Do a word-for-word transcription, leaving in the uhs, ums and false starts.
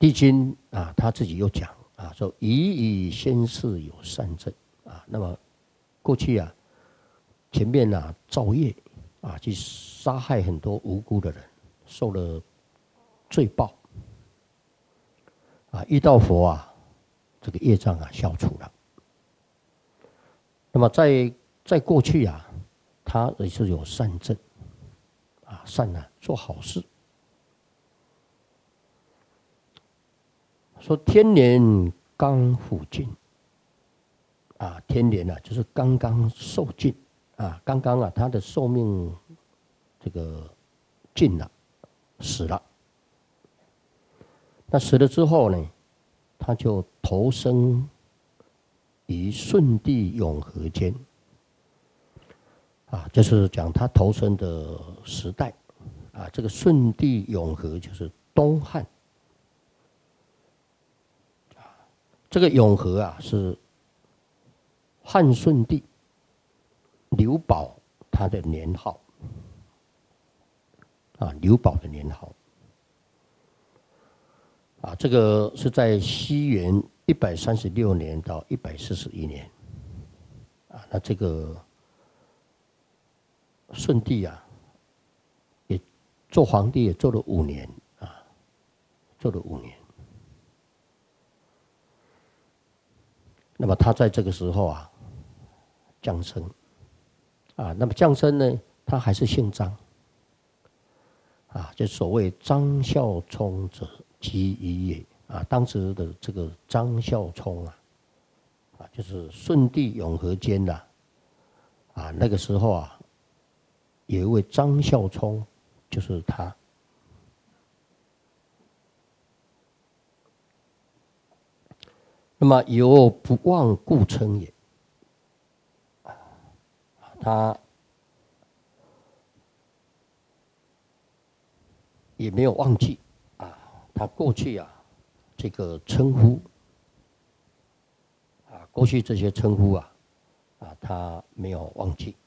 帝君啊，他自己又讲啊，说以以先世有善政啊，那么过去啊，前面啊造业啊，去杀害很多无辜的人，受了罪报啊，遇到佛啊，这个业障啊消除了。那么在在过去啊，他也是有善政啊，善啊做好事。说天年刚复尽啊，天年啊就是刚刚受尽啊，刚刚啊他的寿命这个尽了，死了。那死了之后呢，他就投生于顺地永和间啊，就是讲他投生的时代啊，这个顺地永和就是东汉。这个永和啊，是汉顺帝刘保他的年号啊，刘保的年号啊，这个是在西元一百三十六年到一百四十一年啊，那这个顺帝啊，也做皇帝也做了五年啊，做了五年。那么他在这个时候啊，降生啊，那么降生呢，他还是姓张啊，就所谓张孝聪者即一也啊，当时的这个张孝聪啊，啊，就是顺帝永和间呐，啊，那个时候啊，有一位张孝聪，就是他。那么有不忘故称也，他也没有忘记啊，他过去啊这个称呼啊，过去这些称呼啊啊，他没有忘记。